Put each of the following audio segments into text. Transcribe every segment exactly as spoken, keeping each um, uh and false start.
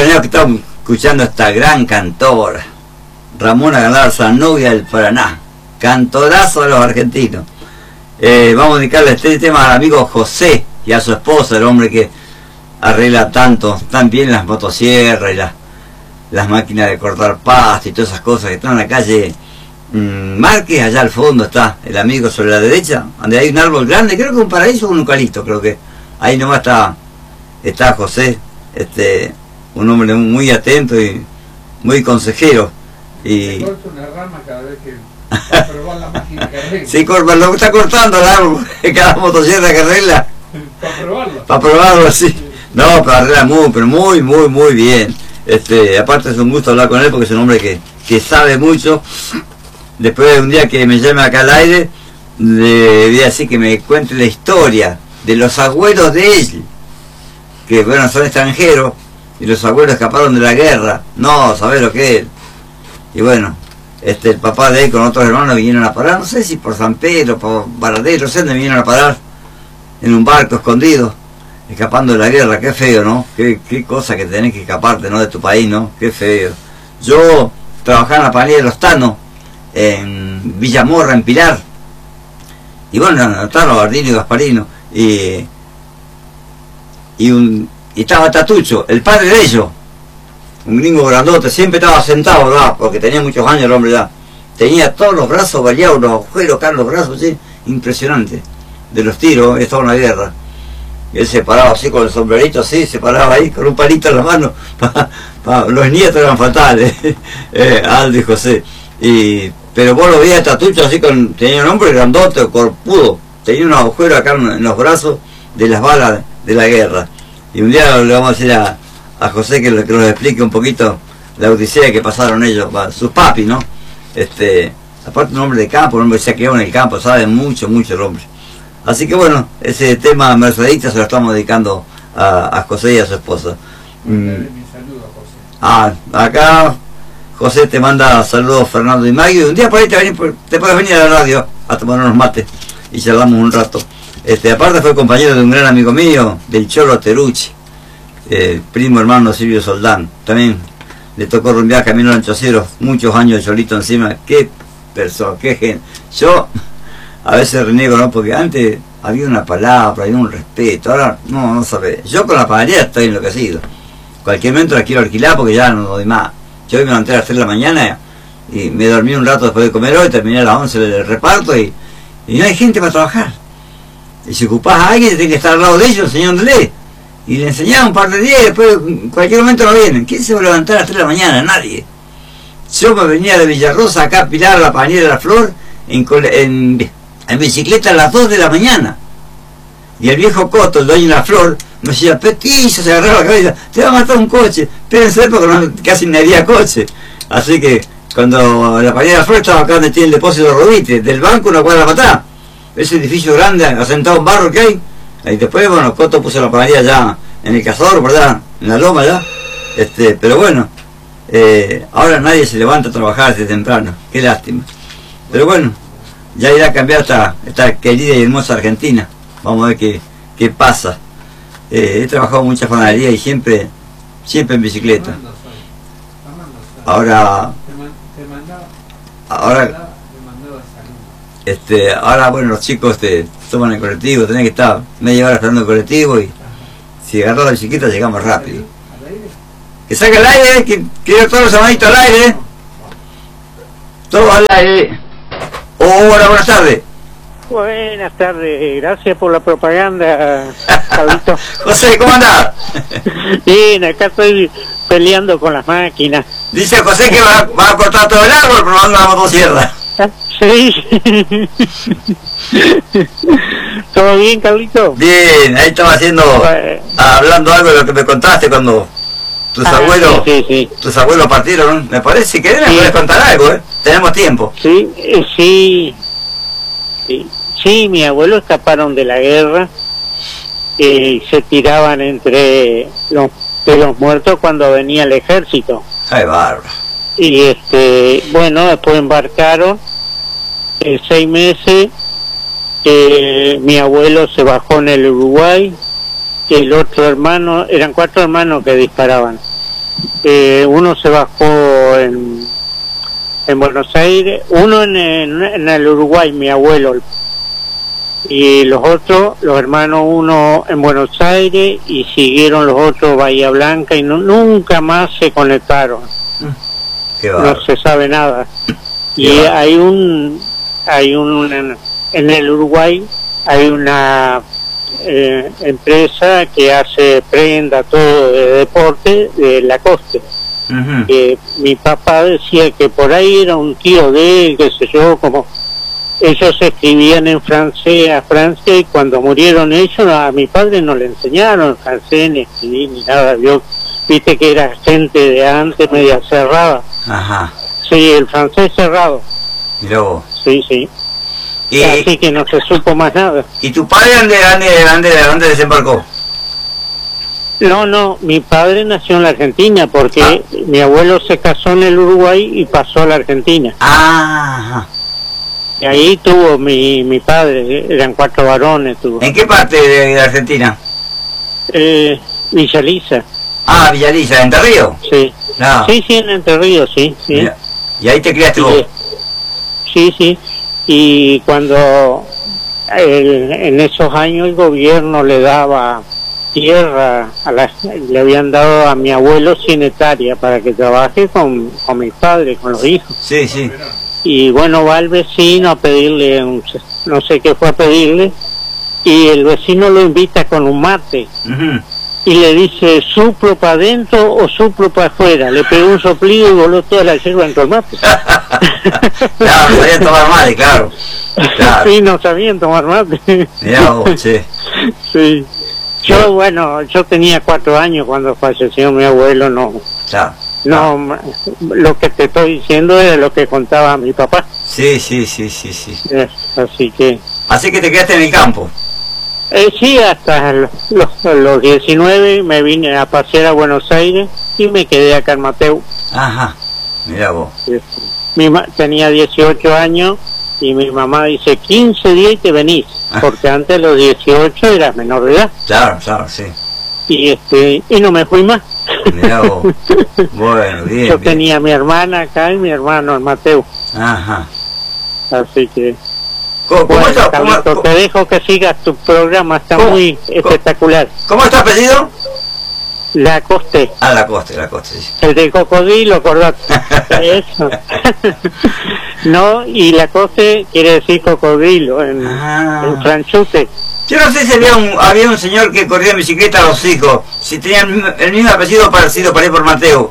años que estamos escuchando a esta gran cantora, Ramona Galarza, novia del Paraná, cantorazo de los argentinos. Eh, vamos a dedicarle este tema al amigo José y a su esposa, el hombre que arregla tanto, tan bien las motosierras y las, las máquinas de cortar pasto y todas esas cosas que están en la calle mmm, Márquez. Allá al fondo está el amigo sobre la derecha, donde hay un árbol grande, creo que un paraíso o un eucalipto, creo que ahí nomás está, está José, este, un hombre muy atento y muy consejero. Y se corta una rama cada vez que para probar la máquina que arregla. sí, lo está cortando el árbol, cada motosierra que arregla. Para probarlo. Para probarlo, sí. No, pero arregla muy, pero muy, muy, muy bien. Este, aparte es un gusto hablar con él porque es un hombre que, que sabe mucho. Después de un día que me llame acá al aire, le voy a decir que me cuente la historia de los abuelos de él, que bueno, son extranjeros, y los abuelos escaparon de la guerra. No, ¿sabés lo que es? Y bueno, este, el papá de él con otros hermanos vinieron a parar, no sé si por San Pedro, por Baradero, no sé dónde vinieron a parar, en un barco escondido, escapando de la guerra. Qué feo, ¿no? Qué, qué cosa que tenés que escaparte, ¿no? De tu país, ¿no? Qué feo. Yo trabajaba en la panadería de los Tanos, en Villamorra, en Pilar, y bueno, Tano, Bardino y Gasparino, y, y, un, y estaba Tatucho, el padre de ellos, un gringo grandote, siempre estaba sentado, ¿verdad? Porque tenía muchos años el hombre ya. Tenía todos los brazos variados, los agujeros acá en los brazos, ¿sí? Impresionante. De los tiros, estaba una guerra. Y él se paraba así con el sombrerito, así, se paraba ahí con un palito en la mano. Pa, pa, los nietos eran fatales, eh, Aldo y José. Y, pero vos lo veías Tatucho así, con, tenía un hombre grandote, corpudo. Tenía un agujero acá en, en los brazos de las balas de la guerra. Y un día le vamos a decir a a José que, lo, que nos explique un poquito la odisea que pasaron ellos, sus papis, ¿no? Este, aparte un hombre de campo, un hombre que se ha quedado en el campo, sabe mucho, mucho el hombre. Así que bueno, ese tema mercedista se lo estamos dedicando a, a José y a su esposa. Mm. Mi saludo a José. Ah, acá José te manda saludos, Fernando y Maggie. Un día por ahí te, venís, te puedes venir a la radio a tomar unos mates y charlamos un rato. Este, aparte fue compañero de un gran amigo mío, del Cholo Terucci. Eh, primo hermano Silvio Soldán, también le tocó rumbear Camino a Lanchoceros, muchos años de Cholito encima. Qué persona, qué gente. Yo a veces reniego, ¿no? Porque antes había una palabra, había un respeto, ahora no, no sabés. Yo con la panadería estoy enloquecido. Cualquier momento la quiero alquilar porque ya no doy más. Yo hoy me levanté a las tres de la mañana y me dormí un rato después de comer hoy, terminé a las once del reparto y, y no hay gente para trabajar. Y si ocupás a alguien, tenés que estar al lado de ellos enseñándole. Y le enseñaba un par de días y después en cualquier momento no vienen. ¿Quién se va a levantar a las tres de la mañana? Nadie. Yo me venía de Villarrosa acá a Pilar, la panadería de la Flor, en, en, en bicicleta a las dos de la mañana. Y el viejo Coto, el dueño de la Flor, me decía, Petizo, se agarraba la cabeza, te va a matar un coche. Espérense porque no, casi no había coche. Así que cuando la panadería de la Flor estaba acá donde tiene el depósito de Rodite, del banco una cuadra para atrás. Ese edificio grande, asentado en barro que hay. Y después, bueno, Coto puso la panadería allá en el Cazador, ¿verdad? En la loma ya. Este, pero bueno, eh, ahora nadie se levanta a trabajar desde temprano. Qué lástima. Pero bueno, ya irá a cambiar esta, esta querida y hermosa Argentina. Vamos a ver qué, qué pasa. Eh, he trabajado muchas panaderías y siempre, siempre en bicicleta. Ahora, ahora, este, ahora bueno, los chicos te toman el colectivo, tenés que estar media hora esperando el colectivo y si agarras la bicicleta llegamos rápido. Que salga al aire, que quiero todos los amaditos al aire. Todos al aire. Hola, buenas tardes. Buenas tardes, gracias por la propaganda, Pablito. José, ¿cómo andás? Bien, acá estoy peleando con las máquinas. Dice José que va, va a cortar todo el árbol probando la motosierra. Sí. ¿Todo bien, Carlito? Bien, ahí estaba haciendo, bueno, hablando algo de lo que me contaste cuando tus ah, abuelos sí, sí, sí. tus abuelos partieron, me parece. Si querés me sí. puedes contar algo, ¿eh? Tenemos tiempo. Sí, eh, sí, sí, sí, mis abuelos escaparon de la guerra y eh, se tiraban entre los, de los muertos cuando venía el ejército. Ay, bárbaro. Y este, bueno, después embarcaron eh, seis meses. Eh, mi abuelo se bajó en el Uruguay, el otro hermano, eran cuatro hermanos que disparaban, eh, uno se bajó en, en Buenos Aires, uno en, en, en el Uruguay, mi abuelo, y los otros, los hermanos, uno en Buenos Aires y siguieron los otros Bahía Blanca y no, nunca más se conectaron. No se sabe nada. Y hay un, hay un, en, en el Uruguay hay una eh, empresa que hace prenda, todo de deporte, de Lacoste. Uh-huh. Que mi papá decía que por ahí era un tío de él, qué sé yo, como ellos escribían en francés a Francia y cuando murieron ellos a mi padre no le enseñaron francés ni escribir ni nada. Yo viste que era gente de antes media cerrada. Ajá. Sí, el francés cerrado. Mirá vos. Sí, sí. Y, así que no se supo más nada. ¿Y tu padre dónde, dónde, dónde, dónde desembarcó? No, no, mi padre nació en la Argentina porque ah. mi abuelo se casó en el Uruguay y pasó a la Argentina. Ah. Y ahí tuvo mi, mi padre, eran cuatro varones. Tuvo. ¿En qué parte de la Argentina? Eh, Villa Lisa. Ah, Villa Lisa, ¿en Entre Ríos? Sí. No. Sí, sí, en Entre Ríos, sí. sí. Mira. ¿Y ahí te criaste vos? Sí, sí. Y cuando el, en esos años el gobierno le daba tierra, a la, le habían dado a mi abuelo cien hectáreas para que trabaje con, con mis padres, con los hijos. Sí, sí. Y bueno, va el vecino a pedirle, un, no sé qué fue a pedirle, y el vecino lo invita con un mate. Uh-huh. Y le dice, ¿suplo para adentro o suplo para afuera? Le pegó un soplido y voló toda la yerba en el mate. Claro, no sabían tomar mate, claro. claro. Sí, no sabían tomar mate. Mirá vos, sí. Sí. Yo, bueno, yo tenía cuatro años cuando falleció mi abuelo, no. Claro. No, lo que te estoy diciendo es lo que contaba mi papá. Sí, sí, sí, sí, sí. Así que... Así que te quedaste en el campo. Eh, sí, hasta los, los diecinueve me vine a pasear a Buenos Aires y me quedé acá en Mateu. Ajá, mirá vos. Mi ma tenía dieciocho años y mi mamá dice quince días y te venís, ah. porque antes de los dieciocho eras menor de edad. Claro, claro, sí. Y este y no me fui más. Mirá vos. Bueno, bien. Yo bien. tenía a mi hermana acá y mi hermano en Mateu. Ajá. Así que... ¿Cómo, bueno, cómo está? Carlito, ¿Cómo, te dejo que sigas tu programa, está ¿cómo, muy cómo, espectacular. ¿Cómo está apellido? Lacoste. Ah, Lacoste, Lacoste, sí. El de cocodrilo, acordate. Eso. No, y Lacoste quiere decir cocodrilo en, ah. en franchute. Yo no sé si había un, había un señor que corría en bicicleta a los hijos, si tenían el mismo apellido parecido para ir por Mateo.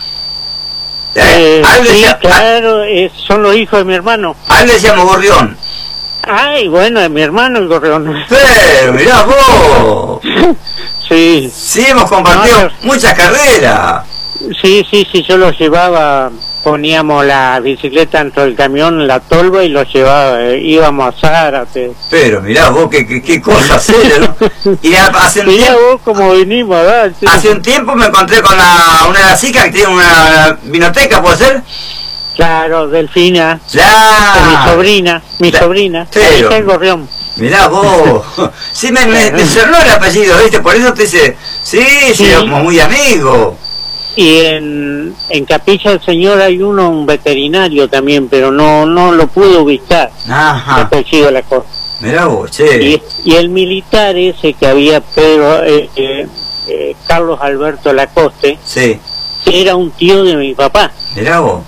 Eh, sí, decía, claro, eh, son los hijos de mi hermano. A él le decíamos Gorrión. Ay, bueno, es mi hermano el Gorrión. Pero, mirá vos. Sí. Sí, hemos compartido no, muchas carreras. Sí, sí, sí, yo los llevaba, poníamos la bicicleta dentro del camión, la tolva y los llevaba, eh, íbamos a Zárate. Pero mirá vos, qué, qué, qué cosas eran, ¿no? Y hace un mirá tiempo, vos cómo vinimos, ¿verdad? Sí. Hace un tiempo me encontré con la, una de las chicas que tiene una vinoteca, ¿puede ser? Claro, Delfina. Claro. Mi sobrina, mi la, sobrina. Ahí está el Gorrión. Mirá vos. Sí, me, me, me sonó el apellido, ¿viste? Por eso te dice, sí, sí, como muy amigo. Y en, en Capilla del Señor hay uno, un veterinario también, pero no no lo pude ubicar. Ajá. El apellido de la cosa. Mirá vos, che. Y, y el militar ese que había, Pedro, eh, eh, eh, Carlos Alberto Lacoste, sí, era un tío de mi papá. Mirá vos.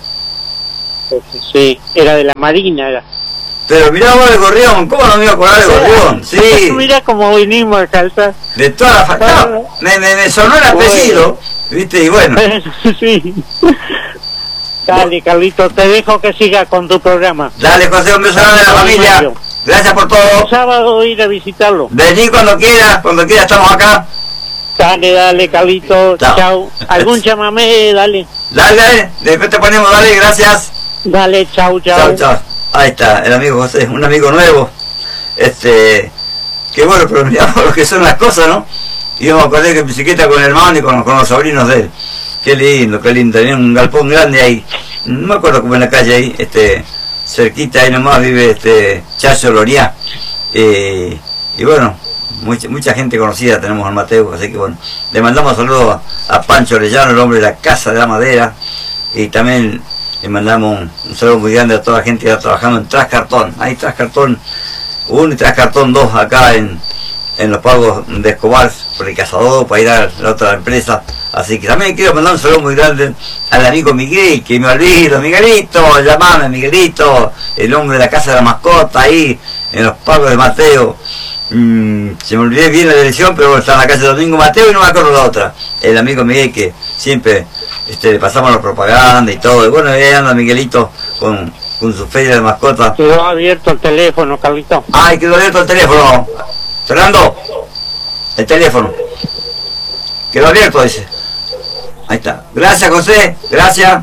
Sí, era de la Marina, era. Pero mirá vos el Gorrión, ¿cómo no me iba a acordar del Gorrión? Sí. Mirá cómo vinimos a calzar. De toda la familia. No, me, me, me sonó el apellido, ¿viste? Y bueno. Sí. Dale, Carlito, te dejo que sigas con tu programa. Dale, José, un beso grande a la familia. Gracias por todo. El sábado ir a visitarlo. Vení cuando quieras, cuando quieras estamos acá. Dale, dale, Carlito. Chao. Chau. ¿Algún llamame? Dale. Dale, después te ponemos, dale, gracias. Dale, chau, chau. Chau, chau. Ahí está, el amigo José, un amigo nuevo. Este, que bueno, pero miramos lo que son las cosas, ¿no? Íbamos a correr en bicicleta con el hermano y con, con los sobrinos de él. Qué lindo, qué lindo. Tenía un galpón grande ahí. No me acuerdo cómo en la calle ahí, este, cerquita ahí nomás vive este Chacho Loriá. Eh, y bueno, mucha, mucha gente conocida tenemos en Mateo, así que bueno, le mandamos saludos a, a Pancho Orellano, el hombre de la Casa de la Madera, y también le mandamos un, un saludo muy grande a toda la gente que está trabajando en Trascartón. Hay Trascartón uno y Trascartón dos acá en, en los pagos de Escobar, por el Cazador, para ir a la otra empresa. Así que también quiero mandar un saludo muy grande al amigo Miguel, que me olvido, Miguelito, llamame Miguelito, el hombre de la Casa de la Mascota, ahí en los pagos de Mateo. Mm, se me olvidé bien la dirección, pero está en la calle Domingo Mateo y no me acuerdo la otra. El amigo Miguel, que siempre este, le pasamos la propaganda y todo. Y bueno, ahí anda Miguelito con, con su feria de mascota. Quedó abierto el teléfono, Carlito. Ay, quedó abierto el teléfono. Fernando, el teléfono. Quedó abierto, dice. Ahí está. Gracias, José. Gracias.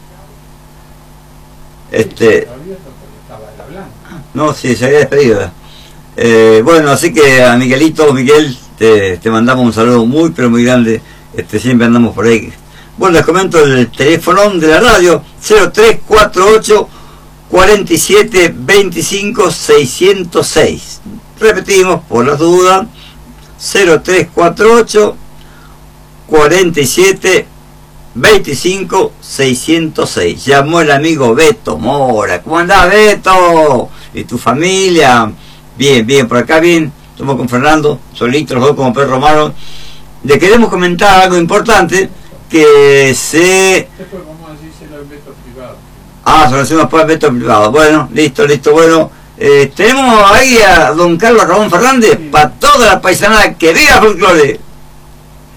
Este. No, sí, se había despedido. Eh, bueno, así que a Miguelito, Miguel, te, te mandamos un saludo muy, pero muy grande. Este, siempre andamos por ahí. Bueno, les comento el teléfono de la radio: cero tres cuatro ocho, cuarenta y siete, veinticinco, seiscientos seis. Repetimos, por las dudas: cero tres cuatro ocho, cuarenta y siete, veinticinco, seiscientos seis. Llamó el amigo Beto Mora. ¿Cómo andás, Beto? ¿Y tu familia? Bien, bien, por acá bien. Estamos con Fernando, solitos los dos como perro malo. Le queremos comentar algo importante, que se... Después vamos a decírselo en Beto privado. Ah, se lo hacemos después en Beto privado. Bueno, listo, listo, bueno. Eh, tenemos ahí a don Carlos Ramón Fernández, sí, para toda la paisanada que viva folclore.